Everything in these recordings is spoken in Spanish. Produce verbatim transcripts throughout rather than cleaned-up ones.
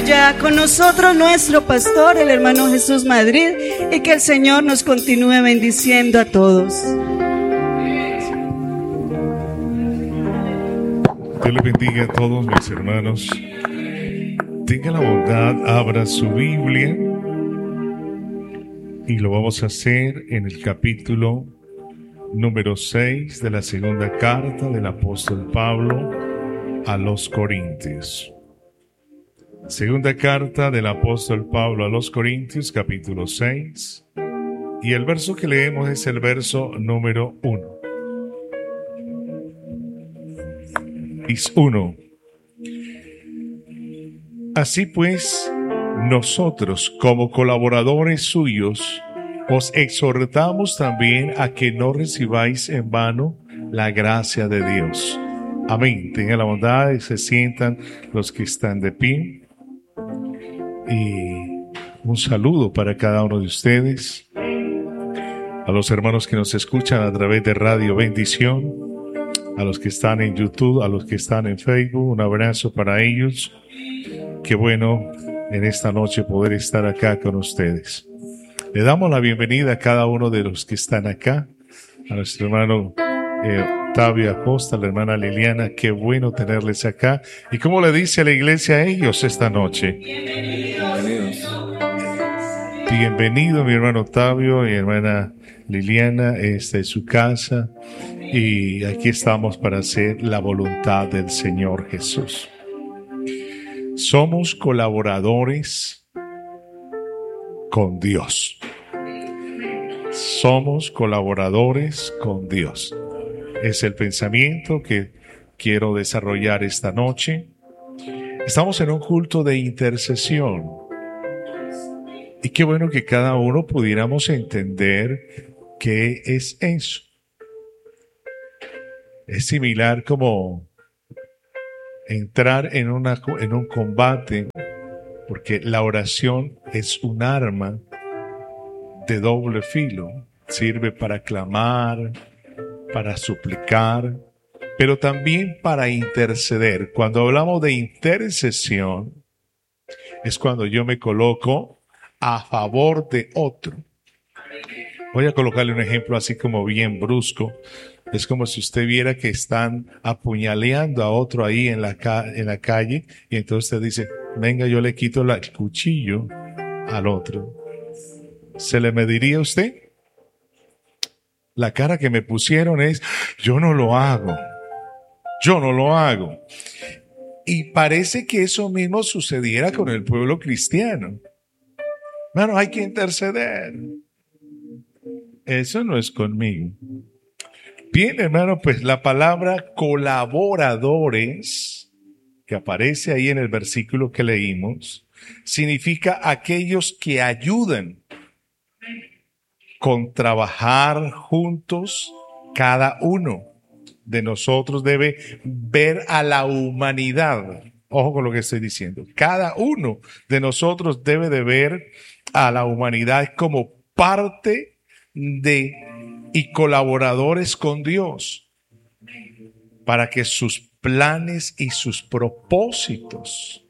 ya con nosotros nuestro pastor, el hermano Jesús Madrid, y que el Señor nos continúe bendiciendo a todos. Dios les bendiga a todos mis hermanos. Tenga la bondad, abra su Biblia y lo vamos a hacer en el capítulo número seis de la segunda carta del apóstol Pablo a los Corintios. Segunda carta del apóstol Pablo a los Corintios, capítulo seis, y el verso que leemos es el verso número uno. Es uno. Así pues, nosotros como colaboradores suyos, os exhortamos también a que no recibáis en vano la gracia de Dios. Amén. Tengan la bondad y se sientan los que están de pie. Y un saludo para cada uno de ustedes. A los hermanos que nos escuchan a través de Radio Bendición. A los que están en YouTube, a los que están en Facebook. Un abrazo para ellos. Qué bueno en esta noche poder estar acá con ustedes. Le damos la bienvenida a cada uno de los que están acá, a nuestro hermano eh, Octavio Acosta, a la hermana Liliana, qué bueno tenerles acá. ¿Y cómo le dice a la iglesia a ellos esta noche? Bienvenidos. Bienvenido mi hermano Octavio, mi hermana Liliana, esta es su casa y aquí estamos para hacer la voluntad del Señor Jesús. Somos colaboradores con Dios. Somos colaboradores con Dios. Es el pensamiento que quiero desarrollar esta noche. Estamos en un culto de intercesión. Y qué bueno que cada uno pudiéramos entender qué es eso. Es similar como entrar en, una, en un combate, porque la oración es un arma de doble filo. Sirve para clamar, para suplicar, pero también para interceder. Cuando hablamos de intercesión, es cuando yo me coloco a favor de otro. Voy a colocarle un ejemplo así como bien brusco. Es como si usted viera que están apuñaleando a otro ahí en la, ca- en la calle y entonces usted dice, venga, yo le quito la- el cuchillo al otro. ¿Se le mediría a usted? La cara que me pusieron es, yo no lo hago. Yo no lo hago. Y parece que eso mismo sucediera con el pueblo cristiano. Bueno, hay que interceder. Eso no es conmigo. Bien, hermano, pues la palabra colaboradores, que aparece ahí en el versículo que leímos, significa aquellos que ayudan con trabajar juntos. Cada uno de nosotros debe ver a la humanidad. Ojo con lo que estoy diciendo. Cada uno de nosotros debe de ver a la humanidad como parte de y colaboradores con Dios para que sus planes y sus propósitos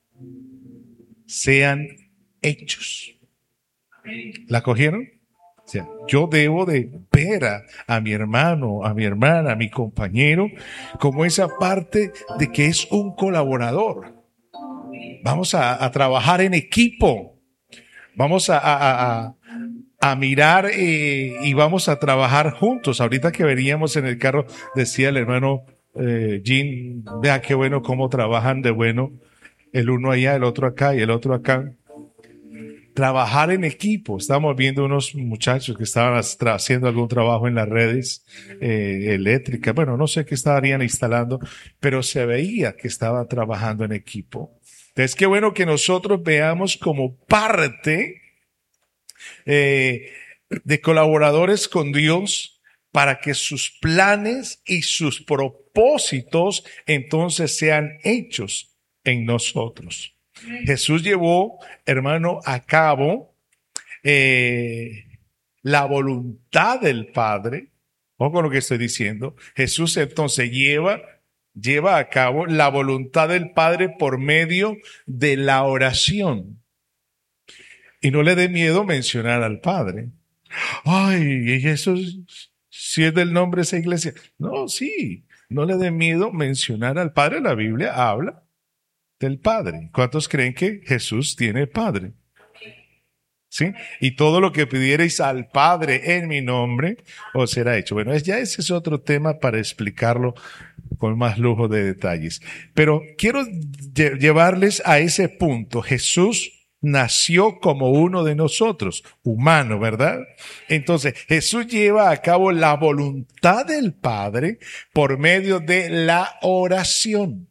sean hechos. ¿La cogieron? O sea, yo debo de ver a, a mi hermano, a mi hermana, a mi compañero, como esa parte de que es un colaborador. Vamos a, a trabajar en equipo. Vamos a, a, a, a mirar eh, y vamos a trabajar juntos. Ahorita que veníamos en el carro, decía el hermano eh, Jean, vea qué bueno cómo trabajan de bueno, el uno allá, el otro acá y el otro acá. Trabajar en equipo. Estábamos viendo unos muchachos que estaban haciendo algún trabajo en las redes eh, eléctricas. Bueno, no sé qué estarían instalando, pero se veía que estaban trabajando en equipo. Entonces, qué bueno que nosotros veamos como parte eh, de colaboradores con Dios para que sus planes y sus propósitos entonces sean hechos en nosotros. Jesús llevó, hermano, a cabo eh, la voluntad del Padre. Ojo con lo que estoy diciendo. Jesús entonces lleva lleva a cabo la voluntad del Padre por medio de la oración. Y no le dé miedo mencionar al Padre. Ay, ¿y eso si es del nombre de esa iglesia? No, sí, no le dé miedo mencionar al Padre. La Biblia habla del Padre. ¿Cuántos creen que Jesús tiene Padre? ¿Sí? Y todo lo que pidierais al Padre en mi nombre os será hecho. Bueno, ya ese es otro tema para explicarlo con más lujo de detalles. Pero quiero lle- llevarles a ese punto. Jesús nació como uno de nosotros, humano, ¿verdad? Entonces, Jesús lleva a cabo la voluntad del Padre por medio de la oración.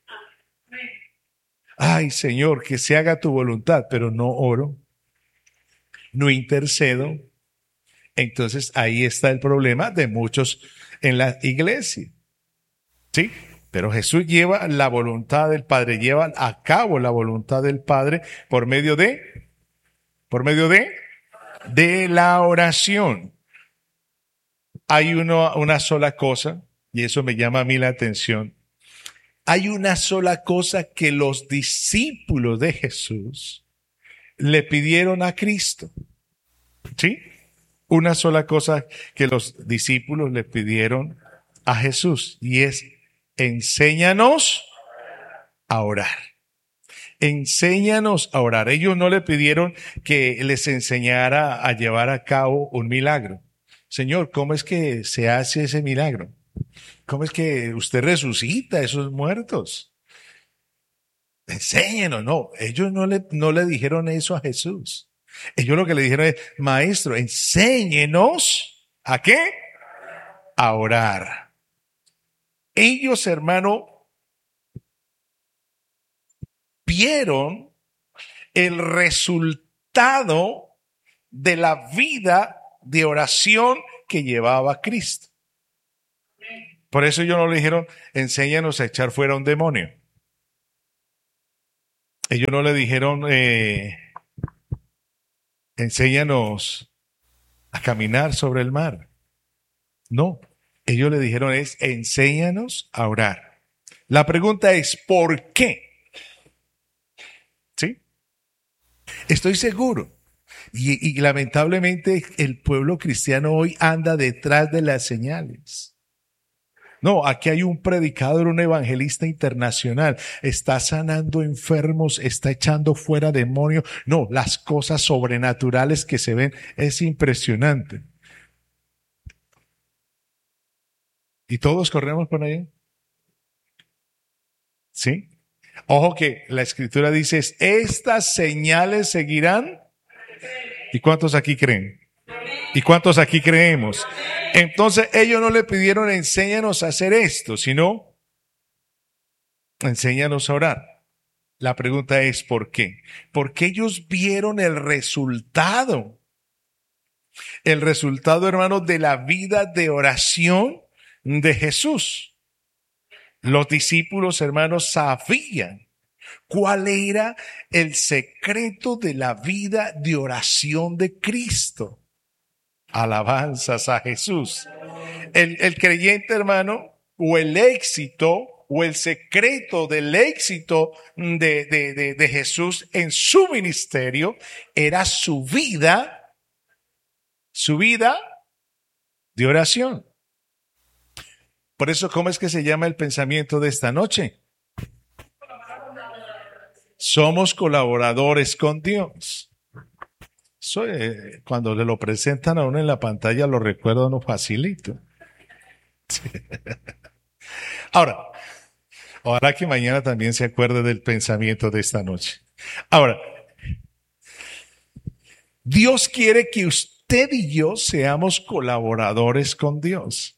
Ay, Señor, que se haga tu voluntad, pero no oro, no intercedo. Entonces, ahí está el problema de muchos en la iglesia. ¿Sí? Pero Jesús lleva la voluntad del Padre, lleva a cabo la voluntad del Padre por medio de, por medio de, de la oración. Hay uno, una sola cosa, y eso me llama a mí la atención. Hay una sola cosa que los discípulos de Jesús le pidieron a Cristo. ¿Sí? Una sola cosa que los discípulos le pidieron a Jesús, y es: enséñanos a orar. Enséñanos a orar. Ellos no le pidieron que les enseñara a llevar a cabo un milagro. Señor, ¿cómo es que se hace ese milagro? ¿Cómo es que usted resucita a esos muertos? Enséñanos. No, ellos no le, no le dijeron eso a Jesús. Ellos lo que le dijeron es: Maestro, enséñenos ¿a qué? A orar. Ellos, hermano, vieron el resultado de la vida de oración que llevaba Cristo. Por eso ellos no le dijeron: enséñanos a echar fuera un demonio. Ellos no le dijeron: eh, enséñanos a caminar sobre el mar. No, ellos le dijeron es: enséñanos a orar. La pregunta es: ¿por qué? ¿Sí? Estoy seguro. Y, y lamentablemente el pueblo cristiano hoy anda detrás de las señales. No, aquí hay un predicador, un evangelista internacional, está sanando enfermos, está echando fuera demonios. No, las cosas sobrenaturales que se ven es impresionante. ¿Y todos corremos por ahí? ¿Sí? Ojo que la escritura dice: estas señales seguirán. ¿Y cuántos aquí creen? ¿Y cuántos aquí creemos? Entonces ellos no le pidieron: enséñanos a hacer esto, sino enséñanos a orar. La pregunta es: ¿por qué? Porque ellos vieron el resultado. El resultado, hermanos, de la vida de oración de Jesús. Los discípulos, hermanos, sabían cuál era el secreto de la vida de oración de Cristo. Alabanzas a Jesús. El, el creyente, hermano, o el éxito, o el secreto del éxito de, de, de, de Jesús en su ministerio era su vida, su vida de oración. Por eso, ¿cómo es que se llama el pensamiento de esta noche? Somos colaboradores con Dios. Eso, eh, cuando le lo presentan a uno en la pantalla, lo recuerdo no facilito. Ahora, ojalá que mañana también se acuerde del pensamiento de esta noche. Ahora, Dios quiere que usted y yo seamos colaboradores con Dios.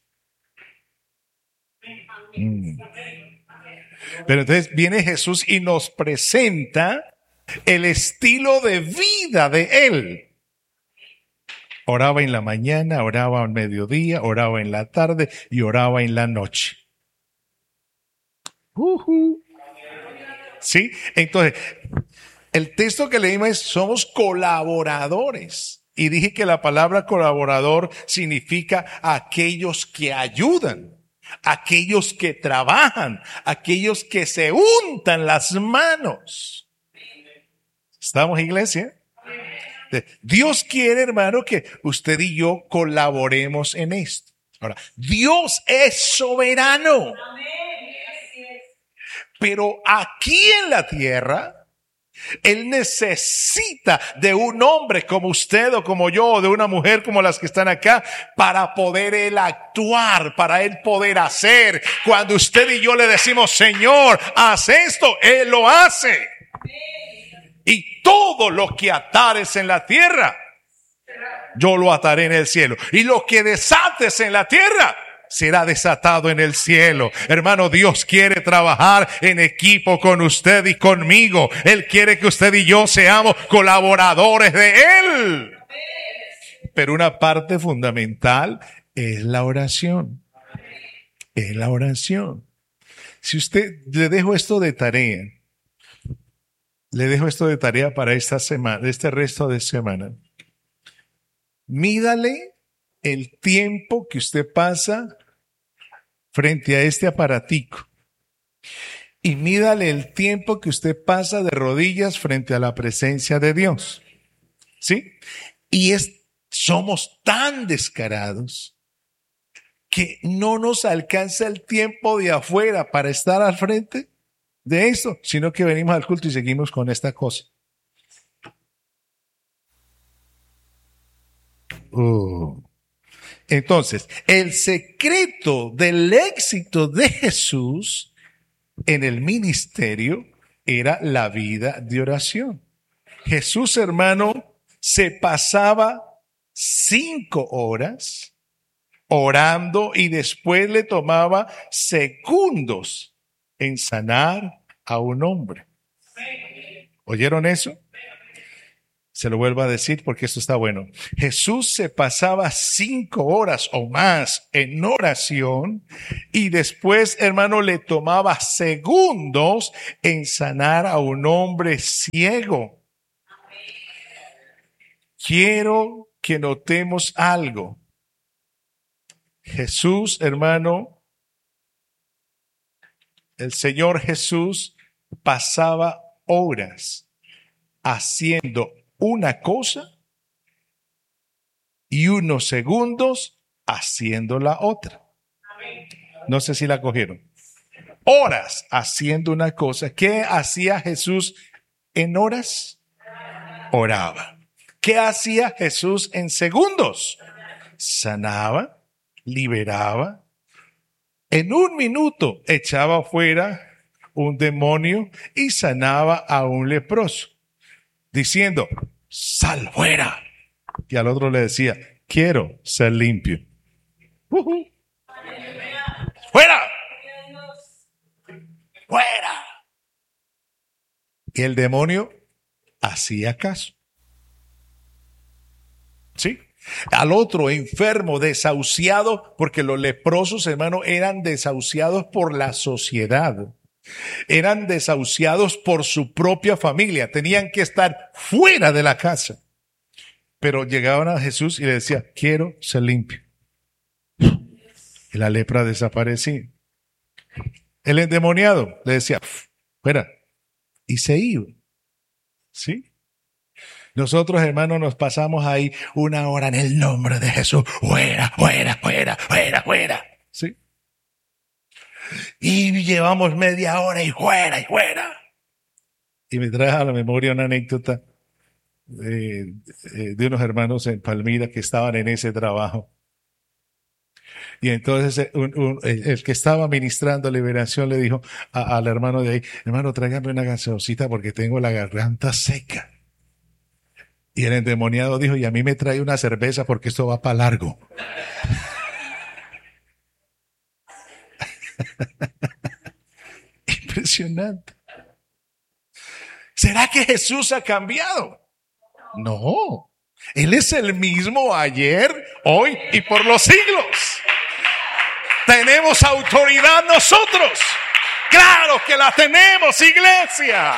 Mm. Pero entonces viene Jesús y nos presenta el estilo de vida de Él. Oraba en la mañana, oraba al mediodía, oraba en la tarde y oraba en la noche. Uh-huh. ¿Sí? Entonces, el texto que leímos es: somos colaboradores. Y dije que la palabra colaborador significa aquellos que ayudan. aquellos que trabajan, aquellos que se untan las manos. ¿Estamos, iglesia? Dios quiere, hermano, que usted y yo colaboremos en esto. Ahora, Dios es soberano. Pero aquí en la tierra, Él necesita de un hombre como usted o como yo, o de una mujer como las que están acá, para poder Él actuar, para Él poder hacer. Cuando usted y yo le decimos, Señor, haz esto, Él lo hace. Y todo lo que atares en la tierra, yo lo ataré en el cielo. Y lo que desates en la tierra, será desatado en el cielo. Hermano, Dios quiere trabajar en equipo con usted y conmigo. Él quiere que usted y yo seamos colaboradores de Él. Pero una parte fundamental es la oración. Es la oración. Si usted, le dejo esto de tarea, le dejo esto de tarea para esta semana, este resto de semana. Mídale el tiempo que usted pasa frente a este aparatico y mídale el tiempo que usted pasa de rodillas frente a la presencia de Dios. ¿Sí? Y es, somos tan descarados que no nos alcanza el tiempo de afuera para estar al frente de esto, sino que venimos al culto y seguimos con esta cosa. Uh. Entonces, el secreto del éxito de Jesús en el ministerio era la vida de oración. Jesús, hermano, se pasaba cinco horas orando y después le tomaba segundos en sanar a un hombre. ¿Oyeron eso? Se lo vuelvo a decir porque esto está bueno. Jesús se pasaba cinco horas o más en oración y después, hermano, le tomaba segundos en sanar a un hombre ciego. Quiero que notemos algo. Jesús, hermano, el Señor Jesús pasaba horas haciendo una cosa y unos segundos haciendo la otra. No sé si la cogieron. Horas haciendo una cosa. ¿Qué hacía Jesús en horas? Oraba. ¿Qué hacía Jesús en segundos? Sanaba, liberaba. En un minuto echaba fuera un demonio y sanaba a un leproso, diciendo, sal fuera. Y al otro le decía, quiero ser limpio. Uh-huh. ¡Fuera! ¡Fuera! Y el demonio hacía caso. ¿Sí? Al otro enfermo, desahuciado, porque los leprosos, hermano, eran desahuciados por la sociedad. Eran desahuciados por su propia familia. Tenían que estar fuera de la casa. Pero llegaban a Jesús y le decían, quiero ser limpio. Y la lepra desaparecía. El endemoniado le decía, fuera. Y se iba. ¿Sí? Nosotros, hermanos, nos pasamos ahí una hora en el nombre de Jesús. Fuera, fuera, fuera, fuera, fuera. ¿Sí? Y llevamos media hora y fuera, y fuera. Y me trae a la memoria una anécdota de, de unos hermanos en Palmira que estaban en ese trabajo. Y entonces un, un, el, el que estaba ministrando liberación le dijo a, al hermano de ahí, hermano, tráigame una gaseosita porque tengo la garganta seca. Y el endemoniado dijo, y a mí me trae una cerveza porque esto va para largo. Impresionante. ¿Será que Jesús ha cambiado? No. Él es el mismo ayer, hoy y por los siglos. Tenemos autoridad nosotros. Claro que la tenemos, iglesia.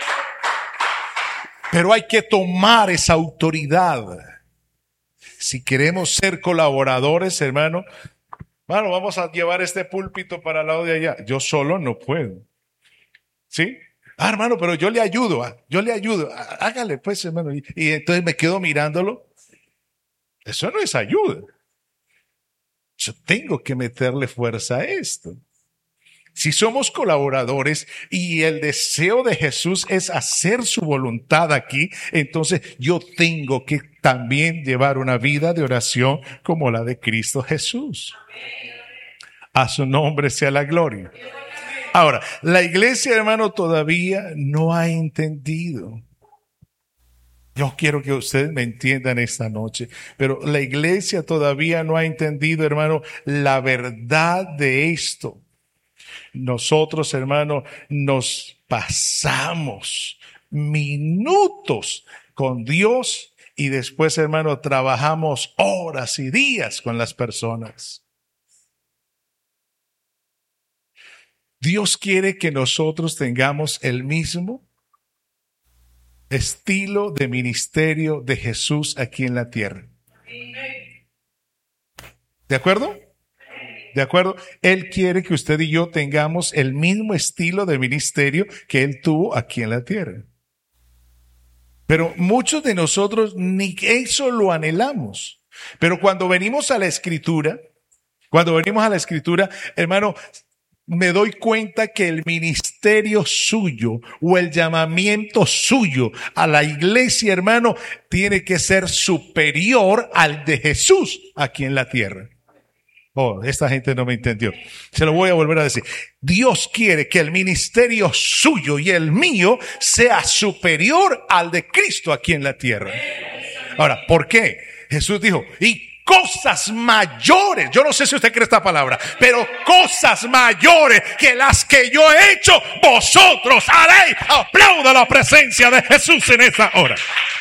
Pero hay que tomar esa autoridad. Si queremos ser colaboradores, hermano, Bueno, vamos a llevar este púlpito para el lado de allá. Yo solo no puedo. ¿Sí? Ah, hermano, pero yo le ayudo, ah, yo le ayudo. Ah, hágale pues, hermano. Y, y entonces me quedo mirándolo. Eso no es ayuda. Yo tengo que meterle fuerza a esto. Si somos colaboradores y el deseo de Jesús es hacer su voluntad aquí, entonces yo tengo que también llevar una vida de oración como la de Cristo Jesús. A su nombre sea la gloria. Ahora, la iglesia, hermano, todavía no ha entendido. Yo quiero que ustedes me entiendan esta noche, pero la iglesia todavía no ha entendido, hermano, la verdad de esto. Nosotros, hermano, nos pasamos minutos con Dios y después, hermano, trabajamos horas y días con las personas. Dios quiere que nosotros tengamos el mismo estilo de ministerio de Jesús aquí en la tierra. ¿De acuerdo? ¿De acuerdo? Él quiere que usted y yo tengamos el mismo estilo de ministerio que Él tuvo aquí en la tierra. Pero muchos de nosotros ni eso lo anhelamos. Pero cuando venimos a la Escritura, cuando venimos a la Escritura, hermano, me doy cuenta que el ministerio suyo o el llamamiento suyo a la iglesia, hermano, tiene que ser superior al de Jesús aquí en la tierra. Oh, esta gente no me entendió. Se lo voy a volver a decir. Dios quiere que el ministerio suyo y el mío sea superior al de Cristo aquí en la tierra. Ahora, ¿por qué? Jesús dijo, y cosas mayores, yo no sé si usted cree esta palabra, pero cosas mayores que las que yo he hecho, vosotros haréis. Aplauda la presencia de Jesús en esta hora.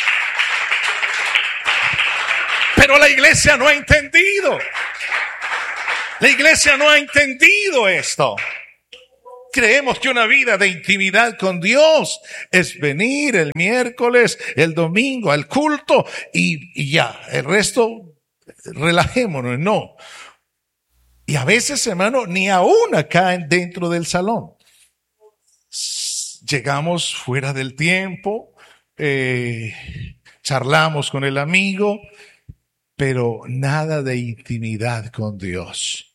Pero la iglesia no ha entendido. La iglesia no ha entendido esto. Creemos que una vida de intimidad con Dios es venir el miércoles, el domingo al culto y, y ya, el resto relajémonos. No. Y a veces, hermano, ni aún acá dentro del salón. Llegamos fuera del tiempo, eh, charlamos con el amigo, pero nada de intimidad con Dios.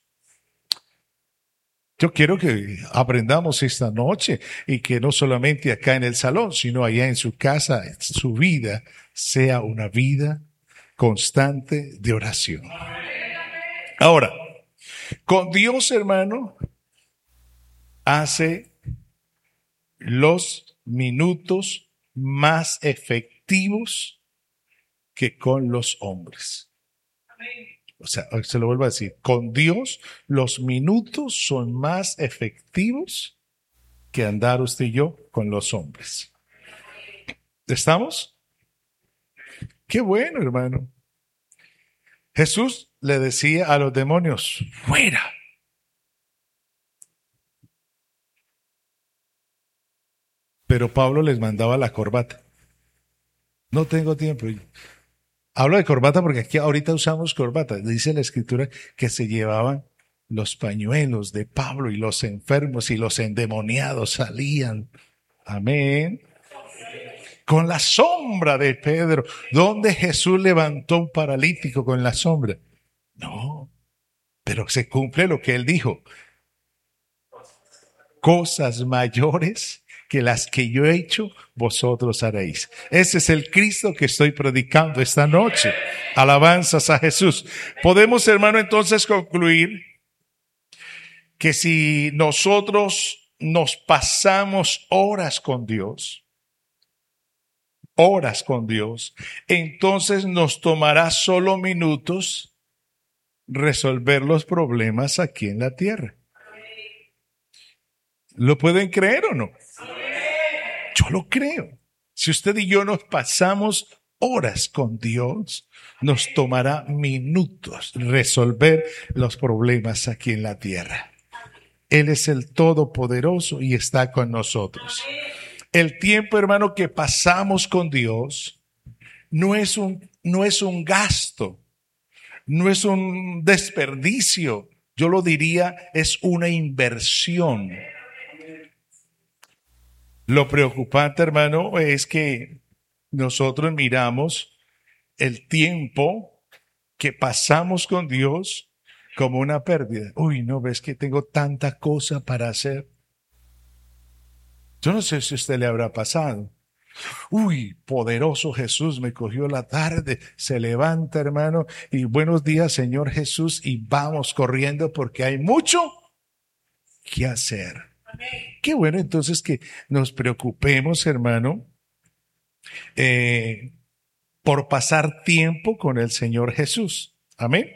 Yo quiero que aprendamos esta noche y que no solamente acá en el salón, sino allá en su casa, su vida sea una vida constante de oración. Ahora, con Dios, hermano, hace los minutos más efectivos que con los hombres. O sea, se lo vuelvo a decir, con Dios los minutos son más efectivos que andar usted y yo con los hombres. ¿Estamos? Qué bueno, hermano. Jesús le decía a los demonios, fuera. Pero Pablo les mandaba la corbata. No tengo tiempo. Hablo de corbata porque aquí ahorita usamos corbata. Dice la Escritura que se llevaban los pañuelos de Pablo y los enfermos y los endemoniados salían. Amén. Con la sombra de Pedro. ¿Dónde Jesús levantó un paralítico con la sombra? No. Pero se cumple lo que él dijo. Cosas mayores que las que yo he hecho, vosotros haréis. Ese es el Cristo que estoy predicando esta noche. Alabanzas a Jesús. Podemos, hermano, entonces concluir que si nosotros nos pasamos horas con Dios, horas con Dios, entonces nos tomará solo minutos resolver los problemas aquí en la tierra. ¿Lo pueden creer o no? Yo lo creo. Si usted y yo nos pasamos horas con Dios, nos tomará minutos resolver los problemas aquí en la tierra. Él es el Todopoderoso y está con nosotros. El tiempo, hermano, que pasamos con Dios no es un, no es un gasto, no es un desperdicio. yo lo diría, es una inversión. Lo preocupante, hermano, es que nosotros miramos el tiempo que pasamos con Dios como una pérdida. Uy, no, ves que tengo tanta cosa para hacer. Yo no sé si a usted le habrá pasado. Uy, poderoso Jesús, me cogió la tarde. Se levanta, hermano, y buenos días, Señor Jesús, y vamos corriendo porque hay mucho que hacer. Qué bueno entonces que nos preocupemos, hermano, eh, por pasar tiempo con el Señor Jesús. Amén.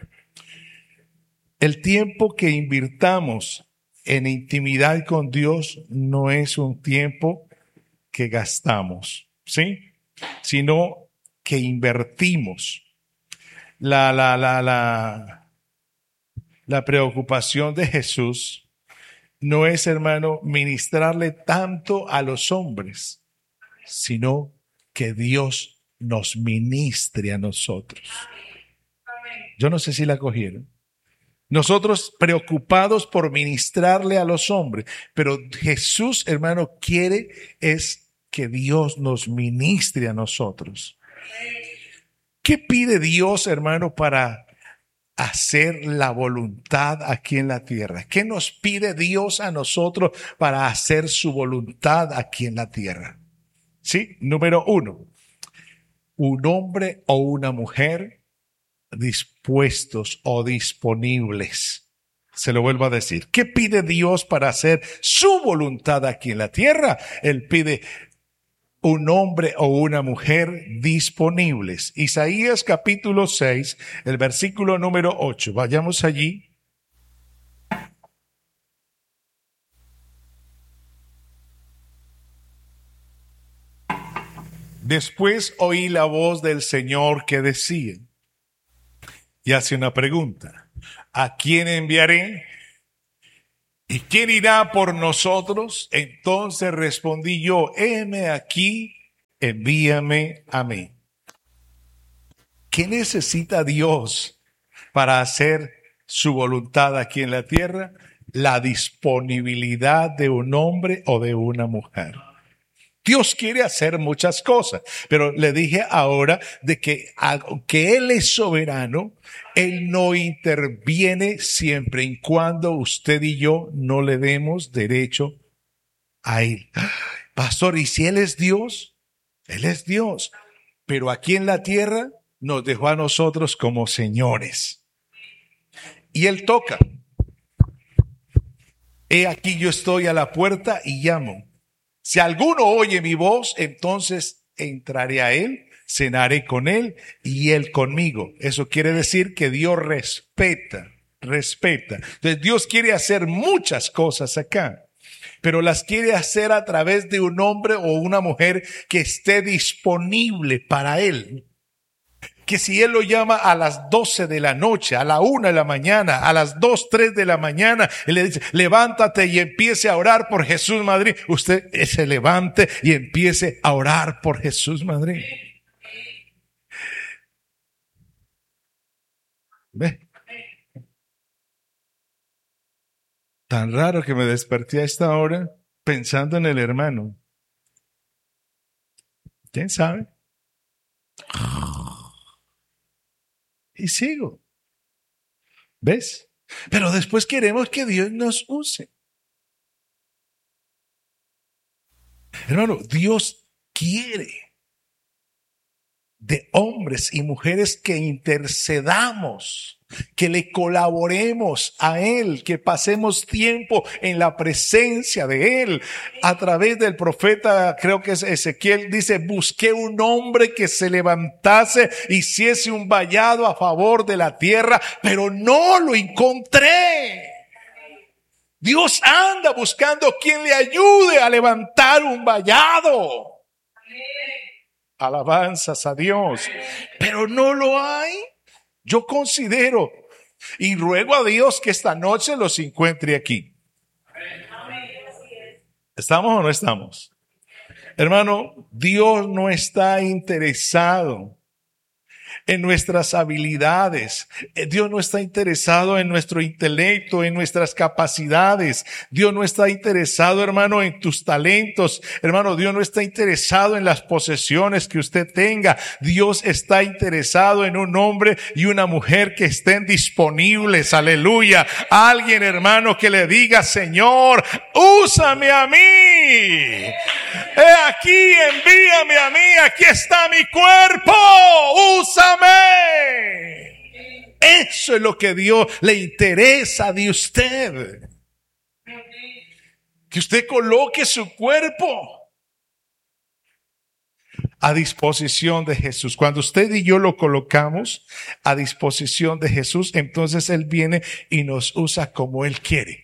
El tiempo que invirtamos en intimidad con Dios no es un tiempo que gastamos, ¿sí? Sino que invertimos. La, la, la, la, la preocupación de Jesús no es, hermano, ministrarle tanto a los hombres, sino que Dios nos ministre a nosotros. Yo no sé si la cogieron. Nosotros preocupados por ministrarle a los hombres, pero Jesús, hermano, quiere es que Dios nos ministre a nosotros. ¿Qué pide Dios, hermano, para hacer la voluntad aquí en la tierra? ¿Qué nos pide Dios a nosotros para hacer su voluntad aquí en la tierra? Sí, número uno, un hombre o una mujer dispuestos o disponibles. Se lo vuelvo a decir. ¿Qué pide Dios para hacer su voluntad aquí en la tierra? Él pide un hombre o una mujer disponibles. Isaías capítulo seis, el versículo número ocho. Vayamos allí. Después oí la voz del Señor que decía, y hace una pregunta, ¿a quién enviaré? ¿Y quién irá por nosotros? Entonces respondí yo, heme aquí, envíame a mí. ¿Qué necesita Dios para hacer su voluntad aquí en la tierra? La disponibilidad de un hombre o de una mujer. Dios quiere hacer muchas cosas, pero le dije ahora de que aunque Él es soberano, Él no interviene siempre y cuando usted y yo no le demos derecho a Él. Pastor, ¿y si Él es Dios? Él es Dios, pero aquí en la tierra nos dejó a nosotros como señores. Y Él toca. He aquí yo estoy a la puerta y llamo. Si alguno oye mi voz, entonces entraré a él, cenaré con él y él conmigo. Eso quiere decir que Dios respeta, respeta. Entonces Dios quiere hacer muchas cosas acá, pero las quiere hacer a través de un hombre o una mujer que esté disponible para él. Que si Él lo llama a las doce de la noche, a la una de la mañana, a las dos, tres de la mañana, Él le dice, levántate y empiece a orar por Jesús Madrid. Usted se levante y empiece a orar por Jesús Madrid. ¿Ve? Tan raro que me desperté a esta hora pensando en el hermano. ¿Quién sabe? Y sigo. ¿Ves? Pero después queremos que Dios nos use. Hermano, Dios quiere de hombres y mujeres que intercedamos, que le colaboremos a Él, que pasemos tiempo en la presencia de Él. A través del profeta, creo que es Ezequiel, dice, busqué un hombre que se levantase, hiciese un vallado a favor de la tierra, pero no lo encontré. Dios anda buscando quien le ayude a levantar un vallado. Alabanzas a Dios, pero no lo hay. Yo considero y ruego a Dios que esta noche los encuentre aquí. ¿Estamos o no estamos? Hermano, Dios no está interesado en nuestras habilidades. Dios no está interesado en nuestro intelecto, en nuestras capacidades. Dios no está interesado, hermano, en tus talentos. Hermano, Dios no está interesado en las posesiones que usted tenga. Dios está interesado en un hombre y una mujer que estén disponibles. Aleluya. Alguien, hermano, que le diga: Señor, úsame a mí. He aquí, envíame a mí. Aquí está mi cuerpo. Úsame. Eso es lo que Dios le interesa de usted. Que usted coloque su cuerpo a disposición de Jesús. Cuando usted y yo lo colocamos a disposición de Jesús, entonces Él viene y nos usa como Él quiere.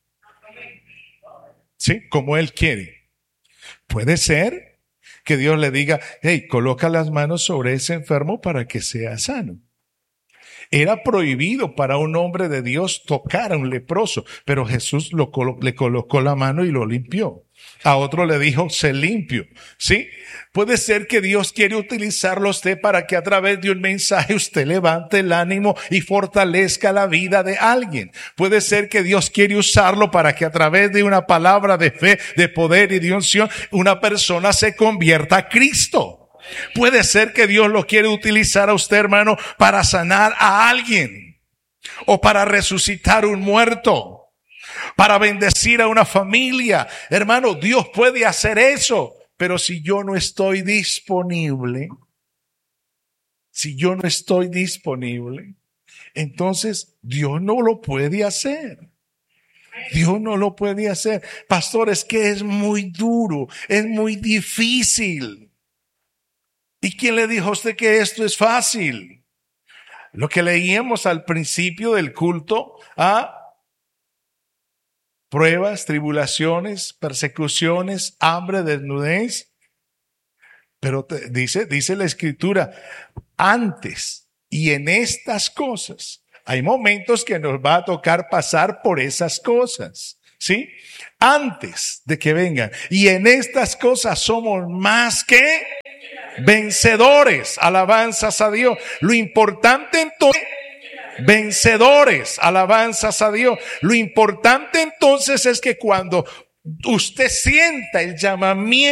¿Sí? Como Él quiere. Puede ser que Dios le diga: hey, coloca las manos sobre ese enfermo para que sea sano. Era prohibido para un hombre de Dios tocar a un leproso, pero Jesús lo colo- le colocó la mano y lo limpió. A otro le dijo: sé limpio. ¿Sí? Puede ser que Dios quiere utilizarlo a usted para que a través de un mensaje usted levante el ánimo y fortalezca la vida de alguien. Puede ser que Dios quiere usarlo para que a través de una palabra de fe, de poder y de unción, una persona se convierta a Cristo. Puede ser que Dios lo quiere utilizar a usted, hermano, para sanar a alguien o para resucitar un muerto, para bendecir a una familia. Hermano, Dios puede hacer eso. Pero si yo no estoy disponible, si yo no estoy disponible, entonces Dios no lo puede hacer. Dios no lo puede hacer. Pastor, es que es muy duro, es muy difícil. ¿Y quién le dijo a usted que esto es fácil? Lo que leíamos al principio del culto, ¿ah? Pruebas, tribulaciones, persecuciones, hambre, desnudez. Pero te, dice, dice la Escritura, antes y en estas cosas. Hay momentos que nos va a tocar pasar por esas cosas, ¿sí? Antes de que vengan. Y en estas cosas somos más que vencedores. Alabanzas a Dios. Lo importante entonces... Vencedores, alabanzas a Dios. Lo importante entonces es que cuando usted sienta el llamamiento